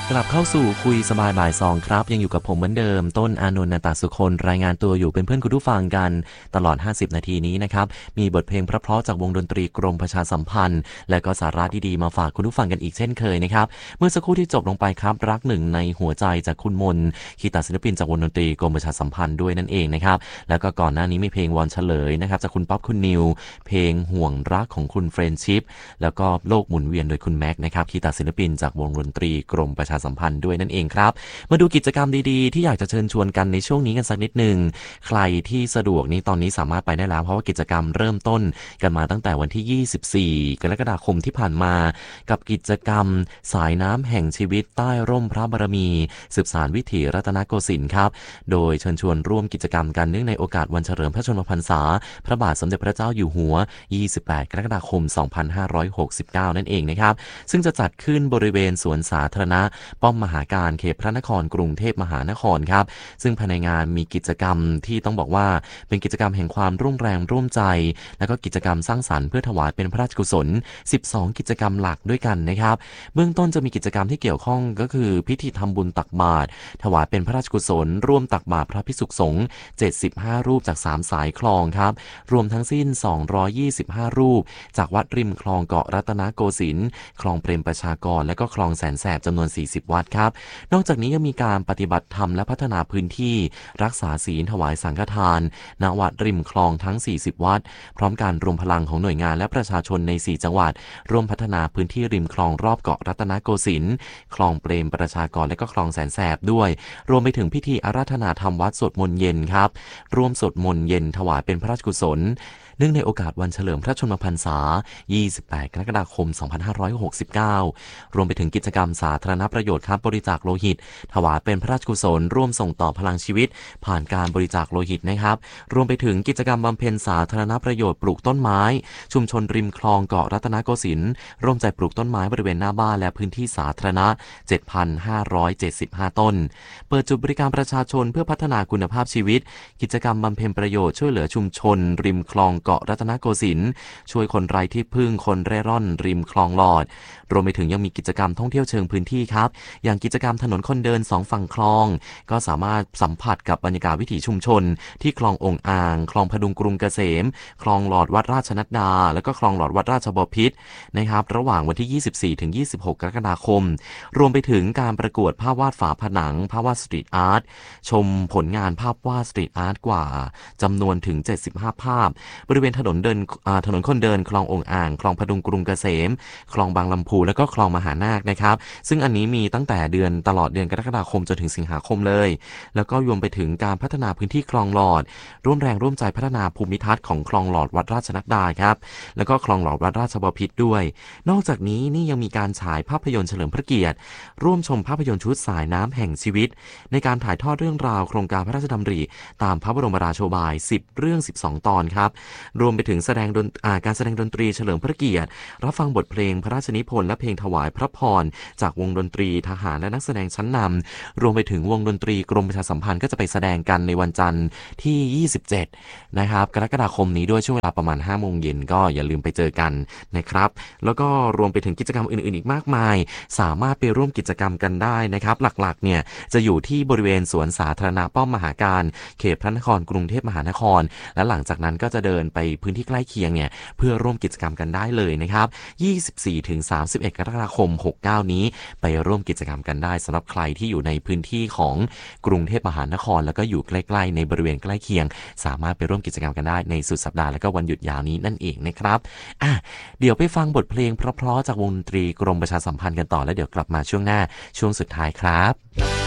กลับเข้าสู่คุยสบายบ่ายสองครับยังอยู่กับผมเหมือนเดิมต้นอานนท์ นตสุคนรายงานตัวอยู่เป็นเพื่อนคุณผู้ฟังกันตลอด50นาทีนี้นะครับมีบทเพลงเพราะๆจากวงดนตรีกรมประชาสัมพันธ์และก็สาระดีๆมาฝากคุณผู้ฟังกันอีกเช่นเคยนะครับเมื่อสักครู่ที่จบลงไปครับรักหนึ่งในหัวใจจากคุณมนคีตศิลปินจากวงดนตรีกรมประชาสัมพันธ์ด้วยนั่นเองนะครับแล้วก็ก่อนหน้านี้มีเพลงวอนเฉลยนะครับจากคุณป๊อปคุณนิวเพลงห่วงรักของคุณเฟรนชิพแล้วก็โลกหมุนเวียนโดยคุณแม็กนะครับคีตศิลปินจากวงดนตรีกรมประชาสัมพันธ์ด้วยนั่นเองครับมาดูกิจกรรมดีๆที่อยากจะเชิญชวนกันในช่วงนี้กันสักนิดหนึ่งใครที่สะดวกนี้ตอนนี้สามารถไปได้แล้วเพราะว่ากิจกรรมเริ่มต้นกันมาตั้งแต่วันที่24กรกฎาคมที่ผ่านมากับกิจกรรมสายน้ำแห่งชีวิตใต้ร่มพระบารมีสืบสานวิถีรัตนโกสินทร์ครับโดยเชิญชวนร่วมกิจกรรมกันเนื่องในโอกาสวันเฉลิมพระชนมพรรษาพระบาทสมเด็จพระเจ้าอยู่หัว28กรกฎาคม2569นั่นเองนะครับซึ่งจะจัดขึ้นบริเวณสวนสาธารณะป้อมมหาการเขตพระนครกรุงเทพมหานครครับซึ่งภายในงานมีกิจกรรมที่ต้องบอกว่าเป็นกิจกรรมแห่งความร่วมแรงร่วมใจและก็กิจกรรมสร้างสรรค์เพื่อถวายเป็นพระราชกุศล12กิจกรรมหลักด้วยกันนะครับเบื้องต้นจะมีกิจกรรมที่เกี่ยวข้องก็คือพิธีทำบุญตักบาตรถวายเป็นพระราชกุศลร่วมตักบาตรพระภิกษุสงฆ์75รูปจาก3สายคลองครับรวมทั้งสิ้น225รูปจากวัดริมคลองเกาะรัตนโกสินทร์คลองเปรมประชากรและก็คลองแสนแสบจำนวน40วัดครับนอกจากนี้ยังมีการปฏิบัติธรรมและพัฒนาพื้นที่รักษาศีลถวายสังฆทานณวัดริมคลองทั้ง40วัดพร้อมการรวมพลังของหน่วยงานและประชาชนใน4จังหวัดร่วมพัฒนาพื้นที่ริมคลองรอบเกาะรัตนโกสินทร์คลองเปรมประชากรและก็คลองแสนแสบด้วยรวมไปถึงพิธีอาราธนาธรรมวัดสวดมนต์เย็นครับร่วมสวดมนต์เย็นถวายเป็นพระราชกุศลเนื่องในโอกาสวันเฉลิมพระชนมพรรษา28กรกฎาคม2569รวมไปถึงกิจกรรมสาธารณประโยชน์ครับบริจาคโลหิตถวายเป็นพระราชกุศลร่วมส่งต่อพลังชีวิตผ่านการบริจาคโลหิตนะครับรวมไปถึงกิจกรรมบำเพ็ญสาธารณประโยชน์ปลูกต้นไม้ชุมชนริมคลองเกาะรัตนโกสินทร์ร่วมใจปลูกต้นไม้บริเวณหน้าบ้านและพื้นที่สาธารณะ 7,575 ต้นเปิดจุดบริการประชาชนเพื่อพัฒนาคุณภาพชีวิตกิจกรรมบำเพ็ญประโยชน์ช่วยเหลือชุมชนริมคลองเกาะรัตนโกสินทร์ช่วยคนไร้ที่พึ่งคนเร่ร่อนริมคลองหลอดรวมไปถึงยังมีกิจกรรมท่องเที่ยวเชิงพื้นที่ครับอย่างกิจกรรมถนนคนเดิน2ฝั่งคลองก็สามารถสัมผัสกับบรรยากาศวิถีชุมชนที่คลององอ่างคลองพดุงกรุงเกษมคลองหลอดวัดราชนัดดาแล้วก็คลองหลอดวัดราชบพิตรนะครับระหว่างวันที่24ถึง26กรกฎาคมรวมไปถึงการประกวดภาพวาดฝาผนังภาพวาดสตรีทอาร์ตชมผลงานภาพวาดสตรีทอาร์ตกว่าจำนวนถึง75ภาพบริเวณถนนคนเดินคลององอ่างคลองพดุงกรุงเกษมคลองบางลำพูแล้วก็คลองมหานาคนะครับซึ่งอันนี้มีตั้งแต่ตลอดเดือนกรกฎาคมจนถึงสิงหาคมเลยแล้วก็รวมไปถึงการพัฒนาพื้นที่คลองหลอดร่วมแรงร่วมใจพัฒนาภูมิทัศน์ของคลองหลอดวัดราชนัดดาครับแล้วก็คลองหลอดวัดราชบพิตรด้วยนอกจากนี้นี่ยังมีการฉายภาพยนตร์เฉลิมพระเกียรติร่วมชมภาพยนตร์ชุดสายน้ำแห่งชีวิตในการถ่ายทอดเรื่องราวโครงการพระราชดำริตามพระบรมราโชบาย10เรื่อง12ตอนครับรวมไปถึงการแสดงดนตรีเฉลิมพระเกียรติรับฟังบทเพลงพระราชนิพนธ์และเพลงถวายพระพรจากวงดนตรีทหารและนักแสดงชั้นนำรวมไปถึงวงดนตรีกรมประชาสัมพันธ์ก็จะไปแสดงกันในวันจันทร์ที่27นะครับกรกฎาคมนี้ด้วยช่วงเวลาประมาณ 5 โมงเย็นก็อย่าลืมไปเจอกันนะครับแล้วก็รวมไปถึงกิจกรรมอื่นๆอีกมากมายสามารถไปร่วมกิจกรรมกันได้นะครับหลักๆเนี่ยจะอยู่ที่บริเวณสวนสาธารณะป้อมมหาการเขตพระนครกรุงเทพมหานครและหลังจากนั้นก็จะเดินไปพื้นที่ใกล้เคียงเนี่ยเพื่อร่วมกิจกรรมกันได้เลยนะครับ24-31 กรกฎาคม69นี้ไปร่วมกิจกรรมกันได้สำหรับใครที่อยู่ในพื้นที่ของกรุงเทพมหานครแล้วก็อยู่ใกล้ๆในบริเวณใกล้เคียงสามารถไปร่วมกิจกรรมกันได้ในสุดสัปดาห์และก็วันหยุดยาวนี้นั่นเองนะครับเดี๋ยวไปฟังบทเพลงเพราะๆจากวงดนตรีกรมประชาสัมพันธ์กันต่อแล้วเดี๋ยวกลับมาช่วงหน้าช่วงสุดท้ายครับ